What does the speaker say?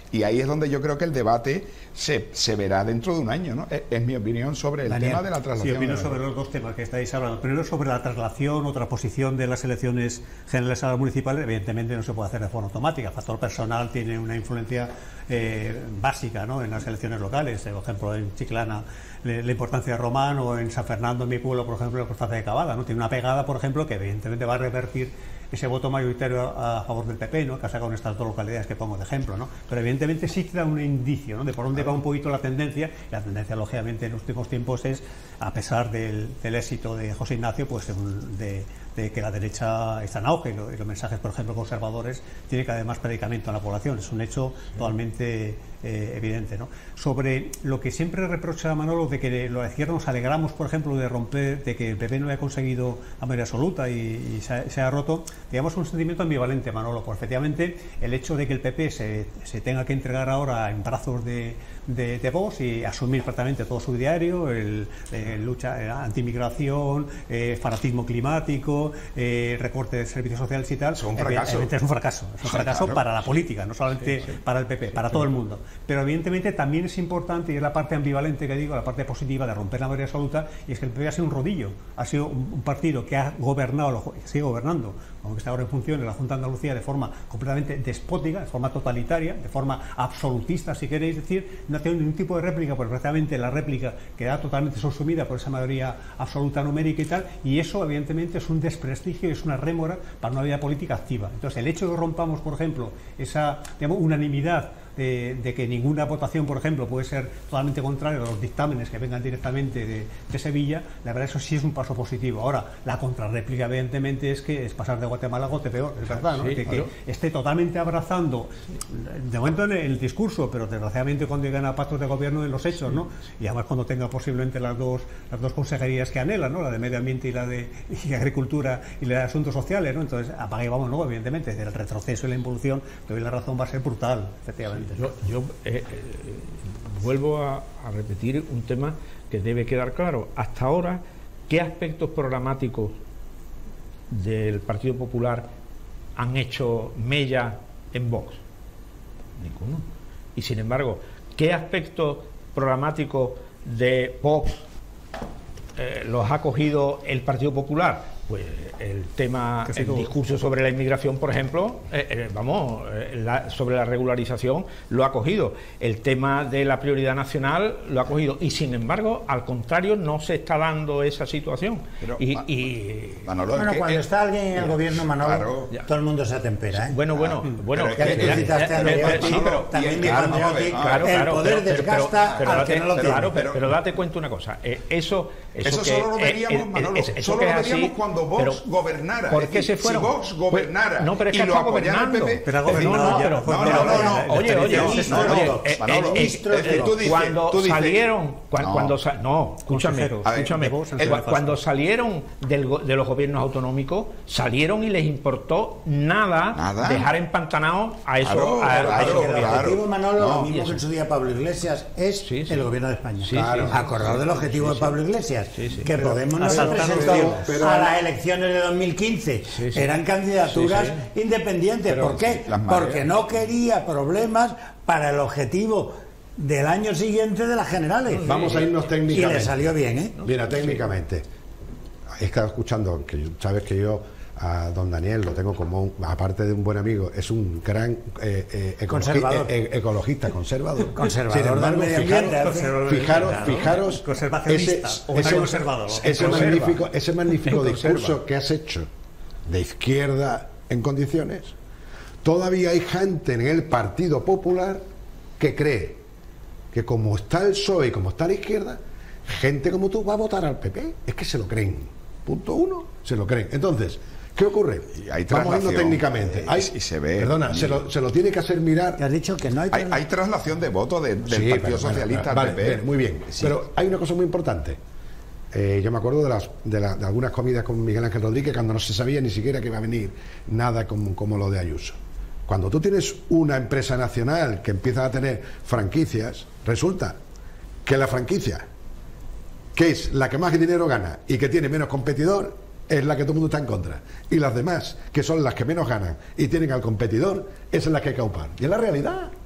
Y ahí es donde yo creo que el debate se verá dentro de un año, ¿no? Es mi opinión sobre el tema de la traslación. Sí, opino sobre los dos temas que estáis hablando. Primero, sobre la traslación o transposición de las elecciones generales a las municipales. Evidentemente no se puede hacer de forma automática. El factor personal tiene una influencia básica, ¿no?, en las elecciones locales. Por ejemplo, en Chiclana la importancia de Román, o en San Fernando, en mi pueblo, por ejemplo, la importancia de Cavada, ¿no? Tiene una pegada, por ejemplo, que evidentemente va a revertir ese voto mayoritario a favor del PP, ¿no?, que ha sacado en estas dos localidades que pongo de ejemplo, ¿no? Pero evidentemente sí que da un indicio, ¿no?, de por dónde va un poquito la tendencia. Y la tendencia, lógicamente, en los últimos tiempos es, a pesar del éxito de José Ignacio, pues de que la derecha está en auge, y los mensajes, por ejemplo, conservadores, tiene cada vez más predicamento en la población. Es un hecho totalmente evidente, ¿no? Sobre lo que siempre reprocha a Manolo, de que la izquierda nos alegramos, por ejemplo, de que el PP no haya conseguido la mayoría absoluta y se ha roto, digamos, un sentimiento ambivalente, Manolo. Pues efectivamente el hecho de que el PP se tenga que entregar ahora en brazos de Vox y asumir prácticamente todo su diario, lucha antimigración, fanatismo climático, recorte de servicios sociales y tal, es un fracaso. Es un fracaso. Es un fracaso, claro, para la política, no solamente para el PP, para todo el mundo. Pero evidentemente también es importante, y es la parte ambivalente que digo, la parte positiva de romper la mayoría absoluta, y es que el PP ha sido un rodillo, ha sido un partido que ha gobernado, sigue gobernando, aunque está ahora en funciones, la Junta de Andalucía, de forma completamente despótica, de forma totalitaria, de forma absolutista, si queréis decir. No ha tenido ningún tipo de réplica, porque precisamente la réplica queda totalmente subsumida por esa mayoría absoluta numérica y tal, y eso evidentemente es un desprestigio y es una rémora para una vida política activa. Entonces, el hecho de que rompamos, por ejemplo, esa, digamos, unanimidad de que ninguna votación, por ejemplo, puede ser totalmente contraria a los dictámenes que vengan directamente de Sevilla, la verdad, eso sí es un paso positivo. Ahora, la contrarréplica, evidentemente, es pasar de Guatemala a Gotepeor, es verdad, ¿no? Sí, que esté totalmente abrazando, de momento en el discurso, pero desgraciadamente cuando llegan a pactos de gobierno, en los hechos, ¿no? Y además cuando tenga posiblemente las dos consejerías que anhelan, ¿no?, la de Medio Ambiente y Agricultura y la de Asuntos Sociales, ¿no? Entonces, apaga y vamos, ¿no? Evidentemente, el retroceso y la involución, te doy la razón, va a ser brutal, efectivamente. Yo vuelvo a repetir un tema que debe quedar claro. Hasta ahora, ¿qué aspectos programáticos del Partido Popular han hecho mella en Vox? Ninguno. Y sin embargo, ¿qué aspectos programáticos de Vox los ha cogido el Partido Popular? Pues el tema, el discurso sobre la inmigración, por ejemplo, sobre la regularización lo ha cogido. El tema de la prioridad nacional lo ha cogido. Y sin embargo, al contrario, no se está dando esa situación. Pero, Manolo, cuando está alguien en el gobierno, Manolo, claro, todo el mundo se atempera, ¿eh? Bueno. Ya que tú citaste a también el poder desgasta al que no lo tiene. Pero date cuenta una cosa. Eso solo lo veríamos, Manolo. Solo lo veríamos cuando Vox gobernara. ¿Por qué se fueron? Si Vox gobernara pero es que y lo apoyara el PP... Pero ha gobernado. Cuando salieron de los gobiernos autonómicos, salieron y les importó nada dejar empantanados a eso. El objetivo, Manolo, lo mismo que en su día Pablo Iglesias, es el gobierno de España. Acordado del objetivo de Pablo Iglesias, que Podemos no se presentó a las elecciones de 2015. Eran candidaturas independientes. ¿Por qué? Porque no quería problemas para el objetivo del año siguiente de las generales. Vamos a irnos técnicamente. Y le salió bien, ¿eh? Mira, técnicamente. He estado escuchando, que sabes que yo a don Daniel lo tengo como, aparte de un buen amigo, es un gran ecologista, conservador. Conservador del medio ambiente. Fijaros ese magnífico discurso que has hecho de izquierda en condiciones. Todavía hay gente en el Partido Popular que cree que como está el PSOE y como está la izquierda, gente como tú va a votar al PP. Es que se lo creen. Punto uno, se lo creen. Entonces, ¿qué ocurre? Vamos a irnos técnicamente. Y se ve. Perdona, se lo tiene que hacer mirar. Te has dicho que no hay traslación de votos del Partido Socialista al PP. Muy bien. Sí. Pero hay una cosa muy importante. Yo me acuerdo de algunas comidas con Miguel Ángel Rodríguez cuando no se sabía ni siquiera que iba a venir nada como lo de Ayuso. Cuando tú tienes una empresa nacional que empieza a tener franquicias, resulta que la franquicia, que es la que más dinero gana y que tiene menos competidor, es la que todo el mundo está en contra. Y las demás, que son las que menos ganan y tienen al competidor, esa es la que hay que aupar. Y es la realidad.